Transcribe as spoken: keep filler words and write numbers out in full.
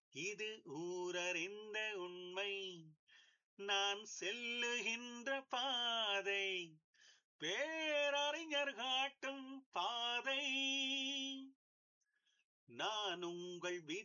இது ஊரறிந்த உண்மை. நான் செல்லுகின்ற பாதை பேரறிஞர் காட்டும் பாதை. நான் உங்கள்